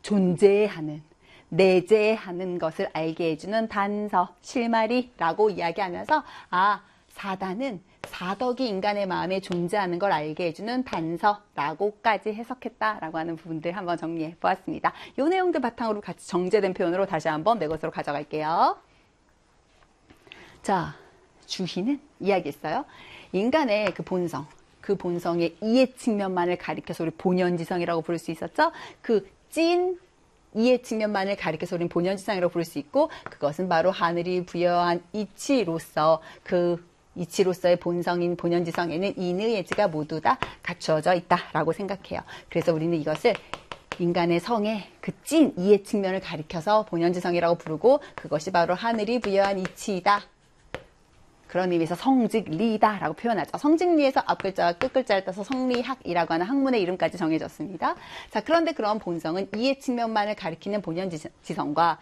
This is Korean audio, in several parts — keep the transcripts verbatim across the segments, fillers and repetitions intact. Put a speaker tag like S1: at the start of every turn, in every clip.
S1: 존재하는, 내재하는 것을 알게 해주는 단서, 실마리라고 이야기하면서 아, 사단은 사덕이 인간의 마음에 존재하는 걸 알게 해주는 단서라고까지 해석했다라고 하는 부분들 한번 정리해 보았습니다. 이 내용들 바탕으로 같이 정제된 표현으로 다시 한번 내 것으로 가져갈게요. 자, 주희는 이야기했어요. 인간의 그 본성, 그 본성의 이해 측면만을 가리켜서 우리 본연지성이라고 부를 수 있었죠. 그 찐 이해 측면만을 가리켜서 우리는 본연지성이라고 부를 수 있고, 그것은 바로 하늘이 부여한 이치로서 그 이치로서의 본성인 본연지성에는 인의 예지가 모두 다 갖추어져 있다라고 생각해요. 그래서 우리는 이것을 인간의 성의 그 찐 이해 측면을 가리켜서 본연지성이라고 부르고, 그것이 바로 하늘이 부여한 이치이다. 그런 의미에서 성직리다라고 표현하죠. 성직리에서 앞글자와 끝글자를 따서 성리학이라고 하는 학문의 이름까지 정해졌습니다. 자, 그런데 그런 본성은 이해 측면만을 가리키는 본연지성과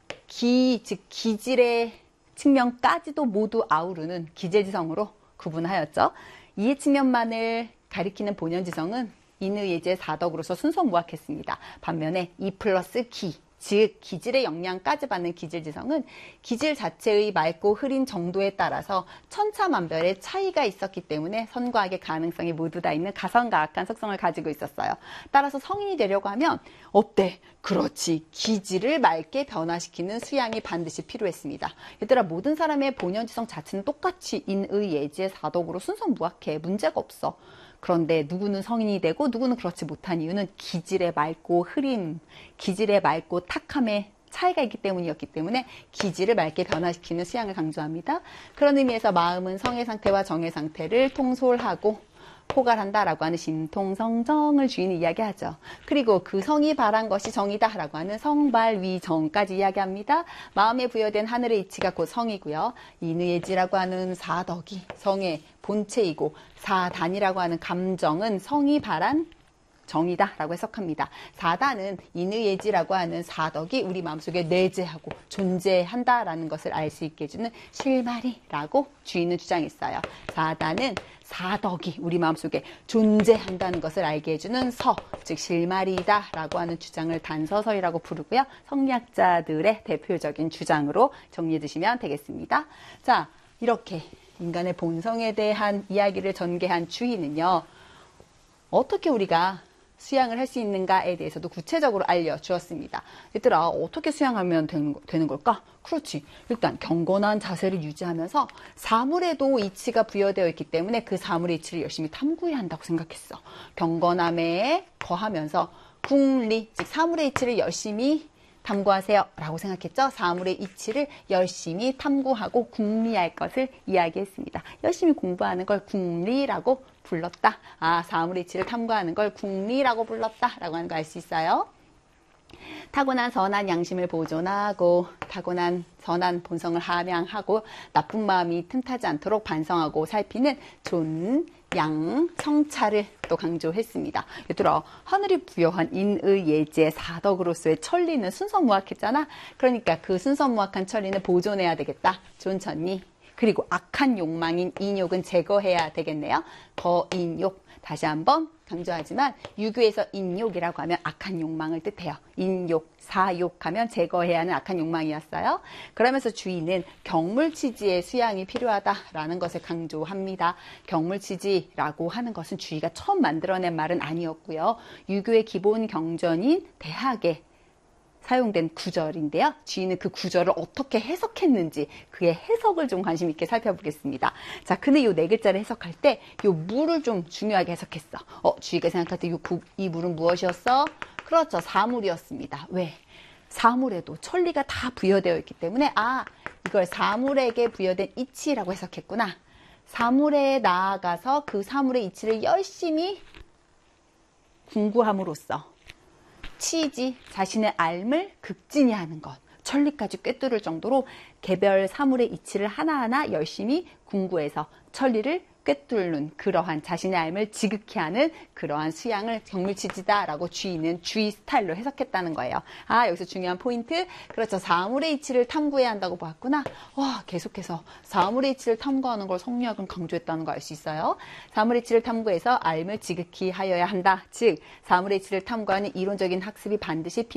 S1: 기, 즉 기질의 측면까지도 모두 아우르는 기재지성으로 구분하였죠. 이해 측면만을 가리키는 본연지성은 인의 예지의 사덕으로서 순서 무학했습니다. 반면에 이 플러스 기, 즉 기질의 영향까지 받는 기질지성은 기질 자체의 맑고 흐린 정도에 따라서 천차만별의 차이가 있었기 때문에 선과 악의 가능성이 모두 다 있는 가선가악한 속성을 가지고 있었어요. 따라서 성인이 되려고 하면 어때? 그렇지. 기질을 맑게 변화시키는 수양이 반드시 필요했습니다. 얘들아, 모든 사람의 본연지성 자체는 똑같이 인의 예지의 사덕으로 순서 무학해. 문제가 없어. 그런데 누구는 성인이 되고 누구는 그렇지 못한 이유는 기질의 맑고 흐림, 기질의 맑고 탁함의 차이가 있기 때문이었기 때문에 기질을 맑게 변화시키는 수양을 강조합니다. 그런 의미에서 마음은 성의 상태와 정의 상태를 통솔하고 포괄한다라고 하는 신통성정을 주인이 이야기하죠. 그리고 그 성이 바란 것이 정이다라고 하는 성발위정까지 이야기합니다. 마음에 부여된 하늘의 이치가 곧 성이고요. 인의예지라고 하는 사덕이 성의 본체이고, 사단이라고 하는 감정은 성이 바란 정이다라고 해석합니다. 사단은 인의예지라고 하는 사덕이 우리 마음속에 내재하고 존재한다라는 것을 알 수 있게 해주는 실마리라고 주인은 주장했어요. 사단은 사덕이 우리 마음속에 존재한다는 것을 알게 해주는 서, 즉 실마리다라고 하는 주장을 단서서이라고 부르고요. 성리학자들의 대표적인 주장으로 정리해 두시면 되겠습니다. 자, 이렇게 인간의 본성에 대한 이야기를 전개한 주인은요, 어떻게 우리가 수양을 할 수 있는가에 대해서도 구체적으로 알려주었습니다. 얘들아, 어떻게 수양하면 되는, 되는 걸까? 그렇지. 일단 경건한 자세를 유지하면서 사물에도 이치가 부여되어 있기 때문에 그 사물의 이치를 열심히 탐구해야 한다고 생각했어. 경건함에 거하면서 궁리, 즉 사물의 이치를 열심히 탐구하세요 라고 생각했죠. 사물의 이치를 열심히 탐구하고 궁리할 것을 이야기했습니다. 열심히 공부하는 걸 궁리라고 불렀다. 아, 사물의 이치를 탐구하는 걸 궁리라고 불렀다 라고 하는 거 알 수 있어요. 타고난 선한 양심을 보존하고 타고난 선한 본성을 함양하고 나쁜 마음이 틈타지 않도록 반성하고 살피는 존, 양, 성찰을 또 강조했습니다. 얘들아, 하늘이 부여한 인의 예지의 사덕으로서의 천리는 순서무학했잖아. 그러니까 그 순서무학한 천리는 보존해야 되겠다. 존천리. 그리고 악한 욕망인 인욕은 제거해야 되겠네요. 거인욕. 다시 한번 강조하지만 유교에서 인욕이라고 하면 악한 욕망을 뜻해요. 인욕, 사욕하면 제거해야 하는 악한 욕망이었어요. 그러면서 주인은 경물치지의 수양이 필요하다라는 것을 강조합니다. 경물치지라고 하는 것은 주의가 처음 만들어낸 말은 아니었고요. 유교의 기본 경전인 대학에 사용된 구절인데요. 주인은 그 구절을 어떻게 해석했는지 그의 해석을 좀 관심 있게 살펴보겠습니다. 자, 근데 이 네 글자를 해석할 때 이 물을 좀 중요하게 해석했어. 어, 주의가 생각할 때 이, 이 물은 무엇이었어? 그렇죠. 사물이었습니다. 왜? 사물에도 천리가 다 부여되어 있기 때문에 아, 이걸 사물에게 부여된 이치라고 해석했구나. 사물에 나아가서 그 사물의 이치를 열심히 궁구함으로써 치지, 자신의 앓을 극진히 하는 것, 천리까지 꿰뚫을 정도로 개별 사물의 이치를 하나하나 열심히 궁구해서 천리를 꿰뚫는 그러한 자신의 앓을 지극히 하는 그러한 수양을 경물치지다라고 주인은 주의 스타일로 해석했다는 거예요. 아, 여기서 중요한 포인트. 그렇죠. 사물의 이치를 탐구해야 한다고 봤구나. 와, 계속해서 사물의 이치를 탐구하는 걸 성리학은 강조했다는 거 알 수 있어요. 사물의 이치를 탐구해서 앓을 지극히 하여야 한다. 즉, 사물의 이치를 탐구하는 이론적인 학습이 반드시 필요합니다.